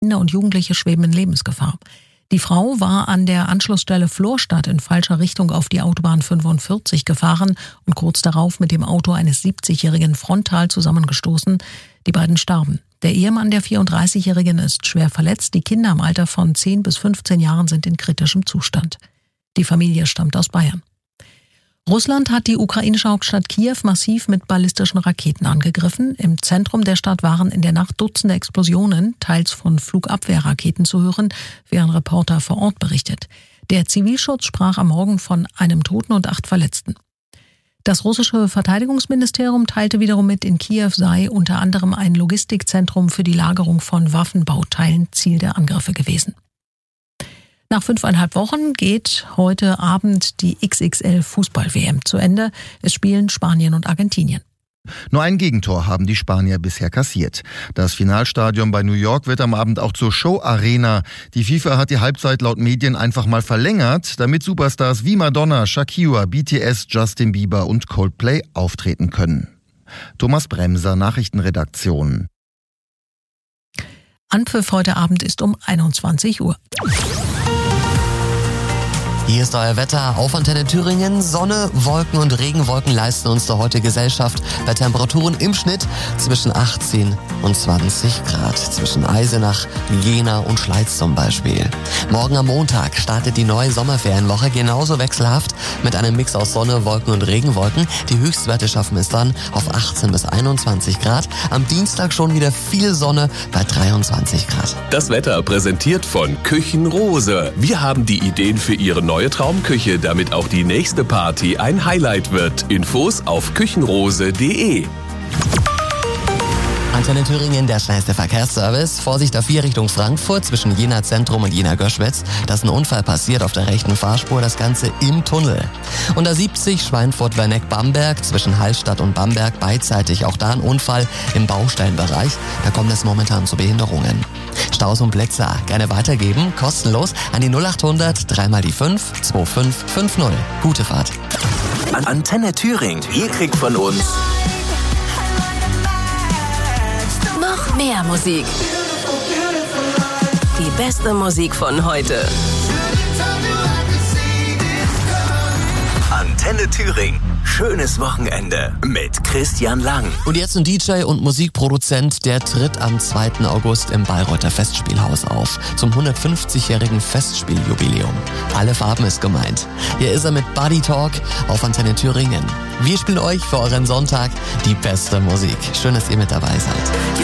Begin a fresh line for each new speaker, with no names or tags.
Kinder und Jugendliche schweben in Lebensgefahr. Die Frau war an der Anschlussstelle Florstadt in falscher Richtung auf die Autobahn 45 gefahren und kurz darauf mit dem Auto eines 70-Jährigen frontal zusammengestoßen. Die beiden starben. Der Ehemann der 34-Jährigen ist schwer verletzt. Die Kinder im Alter von 10 bis 15 Jahren sind in kritischem Zustand. Die Familie stammt aus Bayern. Russland hat die ukrainische Hauptstadt Kiew massiv mit ballistischen Raketen angegriffen. Im Zentrum der Stadt waren in der Nacht Dutzende Explosionen, teils von Flugabwehrraketen zu hören, wie ein Reporter vor Ort berichtet. Der Zivilschutz sprach am Morgen von einem Toten und 8 Verletzten. Das russische Verteidigungsministerium teilte wiederum mit, in Kiew sei unter anderem ein Logistikzentrum für die Lagerung von Waffenbauteilen Ziel der Angriffe gewesen. Nach 5,5 Wochen geht heute Abend die XXL-Fußball-WM zu Ende. Es spielen Spanien und Argentinien.
Nur ein Gegentor haben die Spanier bisher kassiert. Das Finalstadion bei New York wird am Abend auch zur Show-Arena. Die FIFA hat die Halbzeit laut Medien einfach mal verlängert, damit Superstars wie Madonna, Shakira, BTS, Justin Bieber und Coldplay auftreten können. Thomas Bremser, Nachrichtenredaktion.
Anpfiff heute Abend ist um 21 Uhr.
Hier ist euer Wetter auf Antenne Thüringen. Sonne, Wolken und Regenwolken leisten uns da heute Gesellschaft bei Temperaturen im Schnitt zwischen 18 und 20 Grad. Zwischen Eisenach, Jena und Schleiz zum Beispiel. Morgen am Montag startet die neue Sommerferienwoche genauso wechselhaft mit einem Mix aus Sonne, Wolken und Regenwolken. Die Höchstwerte schaffen es dann auf 18 bis 21 Grad. Am Dienstag schon wieder viel Sonne bei 23 Grad.
Das Wetter präsentiert von Küchenrose. Wir haben die Ideen für Ihre neue Traumküche, damit auch die nächste Party ein Highlight wird. Infos auf küchenrose.de.
Antenne Thüringen, der schnellste Verkehrsservice. Vorsicht A4 Richtung Frankfurt zwischen Jena Zentrum und Jena Göschwitz. Da ist ein Unfall passiert auf der rechten Fahrspur, das Ganze im Tunnel. Und A70 Schweinfurt-Werneck-Bamberg zwischen Hallstatt und Bamberg beidseitig. Auch da ein Unfall im Baustellenbereich. Da kommt es momentan zu Behinderungen. Staus und Plätze gerne weitergeben, kostenlos an die 0800 3 mal die 5 2550. Gute Fahrt.
Antenne Thüringen. Ihr kriegt von uns
noch mehr Musik. Die beste Musik von heute.
Antenne Thüringen. Schönes Wochenende mit Christian Lang.
Und jetzt ein DJ und Musikproduzent, der tritt am 2. August im Bayreuther Festspielhaus auf. Zum 150-jährigen Festspieljubiläum. Alle Farben ist gemeint. Hier ist er mit Buddy Talk auf Antenne Thüringen. Wir spielen euch für euren Sonntag die beste Musik. Schön, dass ihr mit dabei seid.